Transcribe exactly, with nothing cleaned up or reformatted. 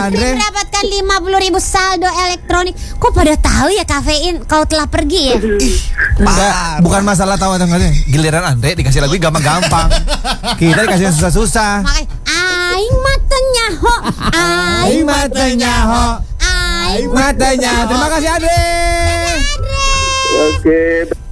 Andre mendapatkan lima puluh ribu saldo elektronik. Kok pada tahu ya kafein kau telah pergi ya? Enggak, bukan masalah tahu atau enggaknya. Giliran Andre dikasih lagu gampang-gampang. Kita dikasih yang susah-susah. Makanya aing matanya ho, Aing matanya ho, aing matanya. Terima kasih Andre. Andre. Oke.